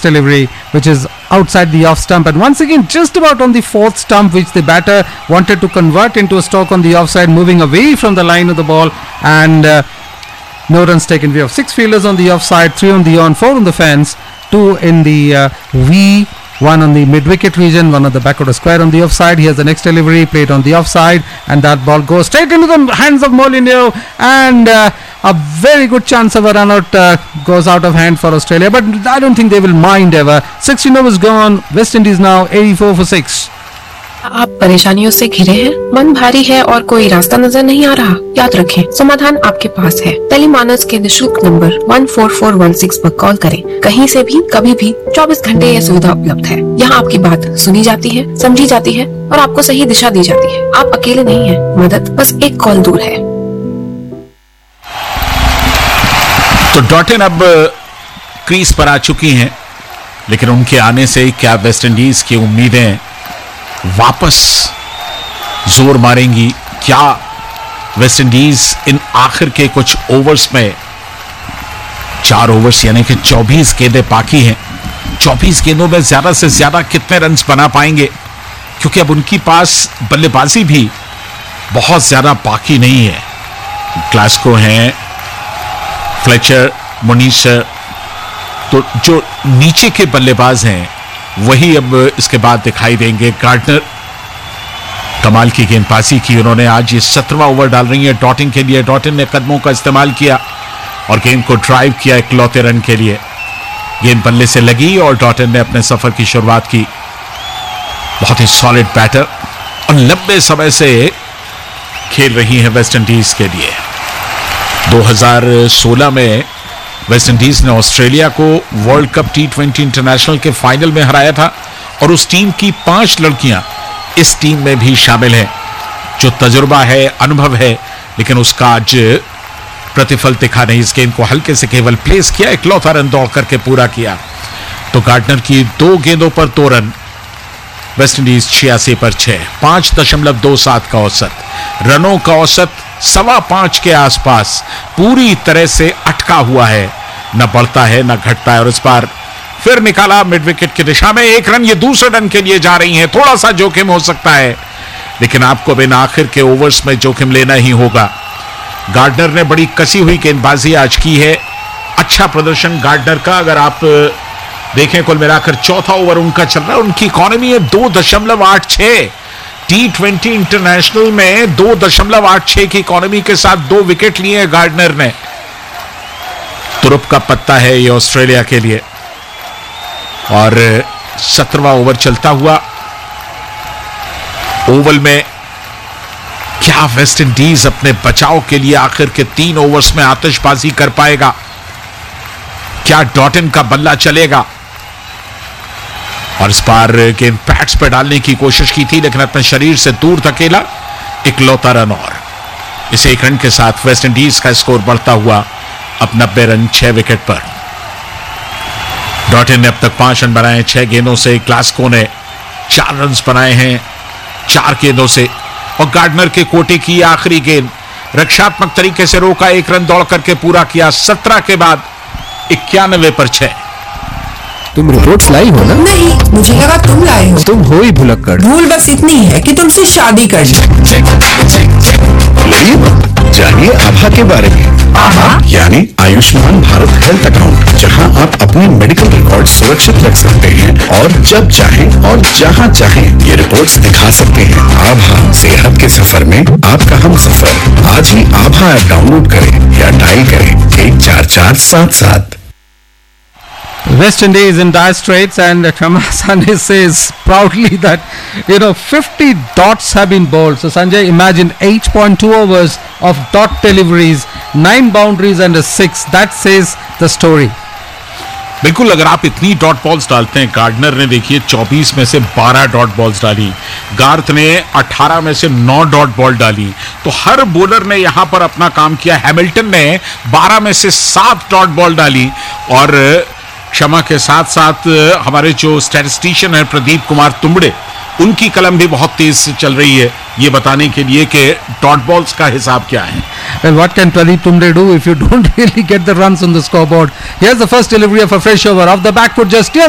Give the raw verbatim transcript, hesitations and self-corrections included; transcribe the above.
next delivery, which is outside the off stump, and once again just about on the fourth stump, which the batter wanted to convert into a stroke on the offside, moving away from the line of the ball, and uh, no runs taken. We have six fielders on the offside, three on the on, four on the fence, two in the uh, V, one on the mid-wicket region, one on the backward square on the offside. Here's the next delivery, played on the offside, and that ball goes straight into the hands of Molineux, and uh, a very good chance of a run-out uh, goes out of hand for Australia, but I don't think they will mind ever. sixteen overs gone, West Indies now eighty-four for six. आप परेशानियों से घिरे हैं, मन भारी है और कोई रास्ता नजर नहीं आ रहा? याद रखें, समाधान आपके पास है। टेलीमानस के निशुल्क number one four four one six पर कॉल करें। कहीं से भी, कभी भी, चौबीस घंटे यह सुविधा उपलब्ध है। यहाँ आपकी बात सुनी जाती है, समझी जाती है और आपको सही दिशा दी जाती है। आप अकेले नहीं हैं, मदद बस एक कॉल दूर है। तो डॉटन अब क्रीज पर आ चुकी हैं, लेकिन उनके आने से क्या वेस्ट इंडीज की उम्मीदें वापस जोर मारेंगी? क्या वेस्ट इंडीज इन आखिर के कुछ ओवर्स में, चार ओवर्स यानी कि चौबीस गेंदें बाकी हैं, चौबीस गेंदों में ज्यादा से ज्यादा कितने रन्स बना पाएंगे? क्योंकि अब उनके पास बल्लेबाजी भी बहुत ज्यादा बाकी नहीं है। ग्लास्को हैं, फ्लेचर, मुनीश, तो जो नीचे के बल्लेबाज हैं वही अब इसके बाद दिखाई देंगे। गार्डनर कमाल की गेंदबाजी की उन्होंने आज, ये सत्रहवां ओवर डाल रही है डॉटिन के लिए। डॉटिन ने कदमों का इस्तेमाल किया और गेंद को ड्राइव किया इकलौते रन के लिए। गेंद बल्ले से लगी और डॉटिन ने अपने सफर की शुरुआत की। बहुत ही सॉलिड बैटर और लंबे समय से खेल रही है वेस्ट इंडीज के लिए। दो हज़ार सोलह में वेस्ट इंडीज ने ऑस्ट्रेलिया को world cup T twenty international के फाइनल में हराया था और उस टीम की पांच लड़कियां इस टीम में भी शामिल हैं। जो तजुर्बा है, अनुभव है, लेकिन उसका आज प्रतिफल दिखा नहीं। इस गेंद को हल्के से केवल प्लेस किया, इकलौता रन दौड़ करके पूरा किया। तो गार्डनर की दो गेंदों पर दो रन, वेस्ट इंडीज छियासी पर छह, पांच दशमलव दो सात का औसत, रनों का औसत सवा पांच के आसपास, पूरी तरह से अटका हुआ है, न बढ़ता है न घटता है। और इस बार फिर निकाला मिड विकेट की दिशा में, एक रन, ये दूसरे रन के लिए जा रही हैं। थोड़ा सा जोखिम हो सकता है, लेकिन आपको बिन आखिर के ओवर्स में जोखिम लेना ही होगा। गार्डनर ने बड़ी कसी हुई गेंदबाजी आज की है, अच्छा प्रदर्शन गार्डनर का। अगर आप देखें, कुल मिलाकर चौथा ओवर उनका चल रहा है, उनकी इकॉनमी है दो दशमलव आठ छह। टी ट्वेंटी इंटरनेशनल में दो दशमलव आठ छह की इकॉनमी के साथ दो विकेट लिए हैं गार्डनर ने। तुरुप का पत्ता है ये ऑस्ट्रेलिया के लिए। और सत्रहवां ओवर चलता हुआ, ओवल में क्या वेस्ट इंडीज अपने बचाव के लिए आखिर के तीन ओवर्स में आतिशबाजी कर पाएगा? क्या डॉटिन का बल्ला चलेगा? और इस बार गेंद पैड्स पर डालने की कोशिश की थी, लेकिन अपने शरीर से दूर धकेला, इकलौता रन। और इस एक रन के साथ वेस्ट इंडीज का स्कोर बढ़ता हुआ अब नब्बे रन छह विकेट पर। डॉटिन ने अब तक पांच रन बनाए छह गेंदों से। ग्लास्को ने चार रन बनाए हैं चार गेंदों से। और गार्डनर के कोटे की आखिरी गेंद रक्षात्मक तरीके से रोका, एक रन दौड़ करके पूरा किया। सत्रह के बाद इक्यानवे पर छह। तुम रिपोर्ट्स लाई हो ना? नहीं, मुझे लगा तुम लाए हो। तुम हो ही भुलक्कड़। भूल बस इतनी है कि तुमसे शादी कर ली। जानिए आभा के बारे में। आभा यानी आयुष्मान भारत हेल्थ अकाउंट, जहां आप अपने मेडिकल रिकॉर्ड सुरक्षित रख सकते हैं और जब चाहें और जहां चाहें ये रिपोर्ट्स दिखा सकते हैं। आभा सेहत के सफर में आपका हम सफर। आज ही आभा ऐप डाउनलोड करें या डायल करें एक चार चार सात सात। West Indies in dire straits, and Kshama Sanjay says proudly that, you know, fifty dots have been bowled. So Sanjay, imagine eight point two overs of dot deliveries, nine boundaries and a six. That says the story. बिल्कुल, अगर आप इतनी dot balls डालते हैं, gardener ने देखिए चौबीस में से बारह डॉट बॉल्स डाली, गार्थ ने अठारह में से नौ डॉट बॉल डाली, तो हर बॉलर ने यहां पर अपना काम किया। हैमिल्टन ने बारह में से सात डॉट बॉल डाली। और क्षमा के साथ साथ हमारे जो स्टैटिस्टिशियन है प्रदीप कुमार तुंबड़े, उनकी कलम भी बहुत तेज से चल रही है ये बताने के लिए कि डॉट बॉल्स का हिसाब क्या है। Well, what can Pradeep Tumde do if you don't really get the runs on the scoreboard? Here's the first delivery of a fresh over off the back foot, just yes.